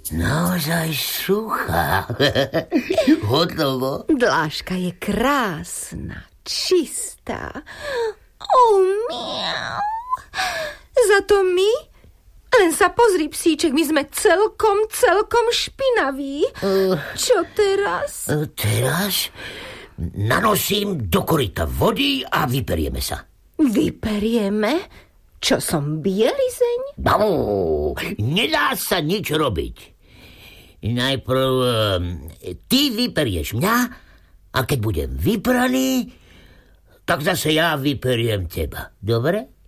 Naozaj suchá. Hotovo. Dláška je krásna, čistá. Miau. Za to my? Len sa pozri, psíček, my sme celkom špinaví. Čo teraz? Teraz nanosím do koryta vody a vyperieme sa. Vyperieme? Čo som bielizeň? No, nedá sa nič robiť. Najprv ty vyperieš mňa a keď budem vypraný, tak zase ja vyperiem teba. Dobre?